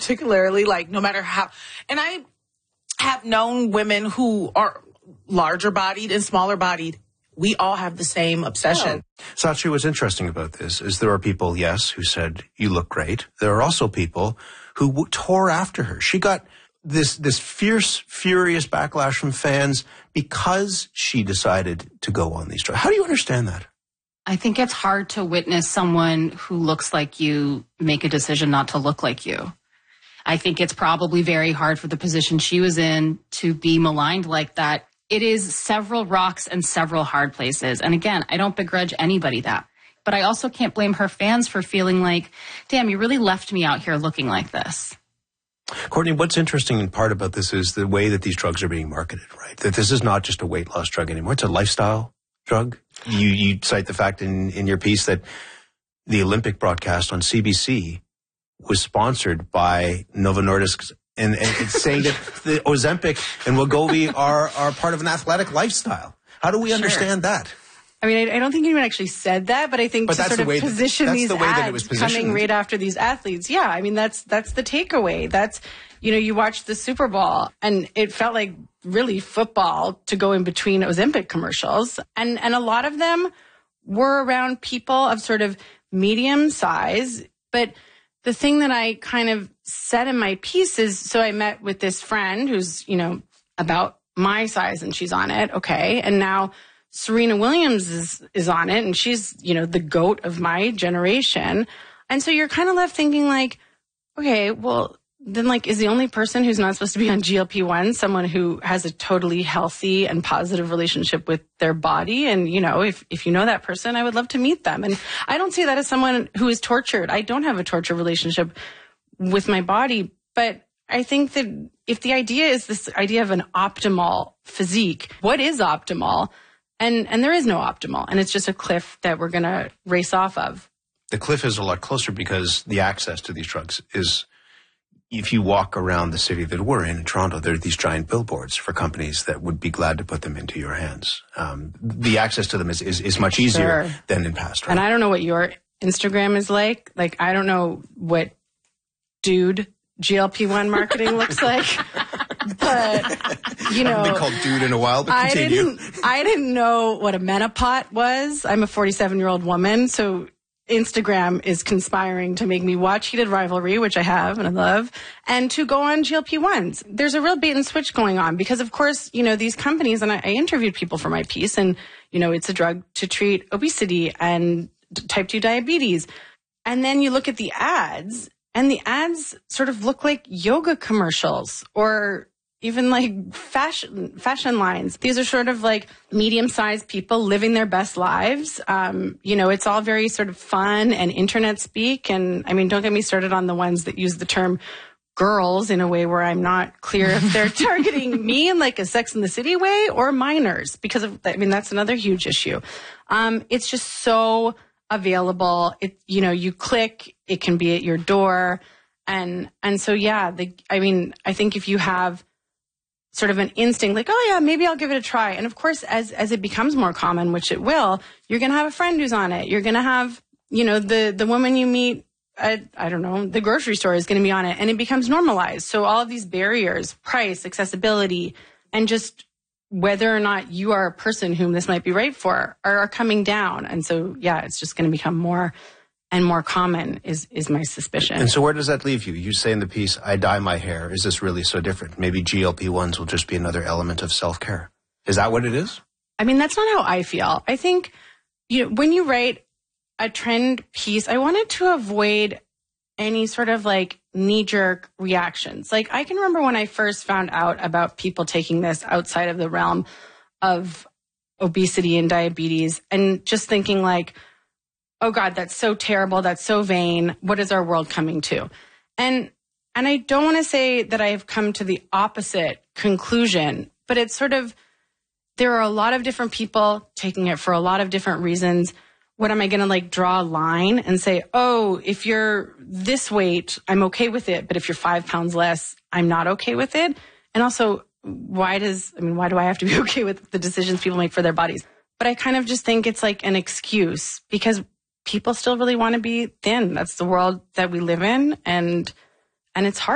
particularly, like, no matter how, and I have known women who are larger bodied and smaller bodied. We all have the same obsession. Sachi, what's interesting about this is there are people, yes, who said, you look great. There are also people who tore after her. She got this fierce, furious backlash from fans because she decided to go on these drugs. How do you understand that? I think it's hard to witness someone who looks like you make a decision not to look like you. I think it's probably very hard for the position she was in to be maligned like that. It is several rocks and several hard places. And again, I don't begrudge anybody that. But I also can't blame her fans for feeling like, damn, you really left me out here looking like this. Courtney, what's interesting in part about this is the way that these drugs are being marketed, right? That this is not just a weight loss drug anymore. It's a lifestyle drug. You cite the fact in your piece that the Olympic broadcast on CBC was sponsored by Novo Nordisk, and it's saying that the Ozempic and Wegovy are part of an athletic lifestyle. How do we understand that? I mean, I don't think anyone actually said that, but I think to sort of position these ads coming right after these athletes. Yeah, I mean, that's the takeaway. That's, you know, you watch the Super Bowl and it felt like really football to go in between Ozempic commercials. And a lot of them were around people of sort of medium size. But the thing that I kind of said in my piece is, so I met with this friend who's, you know, about my size and she's on it. Okay. And now Serena Williams is on it and she's, you know, the GOAT of my generation. And so you're kind of left thinking like, okay, well, then like, is the only person who's not supposed to be on GLP-1 someone who has a totally healthy and positive relationship with their body? And, you know, if you know that person, I would love to meet them. And I don't see that as someone who is tortured. I don't have a torture relationship with my body. But I think that if the idea is this idea of an optimal physique, what is optimal? And there is no optimal. And it's just a cliff that we're going to race off of. The cliff is a lot closer because the access to these drugs is, if you walk around the city that we're in Toronto, there are these giant billboards for companies that would be glad to put them into your hands. The access to them is much easier than in past. Right? And I don't know what your Instagram is like. Like, I don't know what dude GLP-1 marketing looks like. But, you know, they called dude in a while, but continue. I didn't know what a menopot was. I'm a 47-year-old woman, so Instagram is conspiring to make me watch Heated Rivalry, which I have and I love, and to go on GLP-1s. There's a real bait and switch going on because, of course, you know, these companies, and I interviewed people for my piece, and, you know, it's a drug to treat obesity and type 2 diabetes. And then you look at the ads, and the ads sort of look like yoga commercials or even like fashion lines. These are sort of like medium-sized people living their best lives. You know, it's all very sort of fun and internet speak. And I mean, don't get me started on the ones that use the term girls in a way where I'm not clear if they're targeting me in like a Sex and the City way or minors, because of, I mean, that's another huge issue. It's just so available. It, you know, you click, it can be at your door. And so, yeah, I mean, I think if you have sort of an instinct like, oh yeah, maybe I'll give it a try. And of course, as it becomes more common, which it will, you're going to have a friend who's on it. You're going to have, you know, the woman you meet at, I don't know, the grocery store is going to be on it, and it becomes normalized. So all of these barriers, price, accessibility, and just whether or not you are a person whom this might be right for are coming down. And so, yeah, it's just going to become more and more common is my suspicion. And so where does that leave you? You say in the piece, I dye my hair. Is this really so different? Maybe GLP-1s will just be another element of self-care. Is that what it is? I mean, that's not how I feel. I think, you know, when you write a trend piece, I wanted to avoid any sort of like knee-jerk reactions. Like, I can remember when I first found out about people taking this outside of the realm of obesity and diabetes and just thinking like, oh God, that's so terrible. That's so vain. What is our world coming to? And I don't want to say that I have come to the opposite conclusion, but it's sort of, there are a lot of different people taking it for a lot of different reasons. What am I going to like draw a line and say, oh, if you're this weight, I'm okay with it. But if you're 5 pounds less, I'm not okay with it. And also, why do I have to be okay with the decisions people make for their bodies? But I kind of just think it's like an excuse because people still really want to be thin. That's the world that we live in. And it's hard.